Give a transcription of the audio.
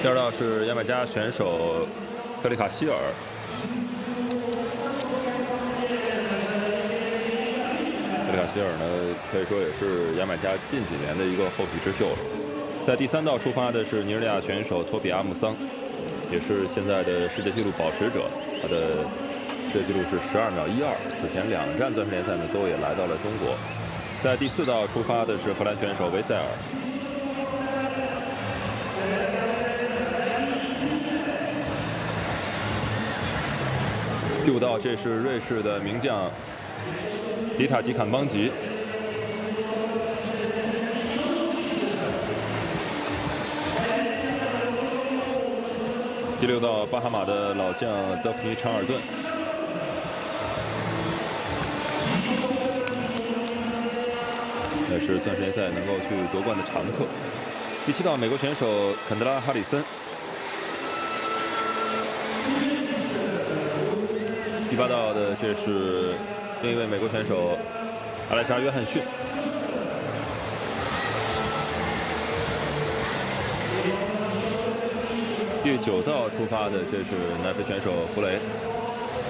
第二道是牙买加选手克里卡希尔。克里卡希尔呢，可以说也是牙买加近几年的一个后起之秀了。在第三道出发的是尼日利亚选手托比阿姆桑，也是现在的世界纪录保持者，他的世界纪录是12秒12。此前2站钻石联赛呢，都也来到了中国。在第四道出发的是荷兰选手维塞尔。第五道，这是瑞士的名将迪塔吉坎邦吉。第六道，巴哈马的老将德弗尼·查尔顿。也是钻石联赛能够去夺冠的常客。第七道，美国选手肯德拉·哈里森。第八道的这是另一位美国选手阿莱莎·约翰逊。第9道出发的这是南非选手弗雷。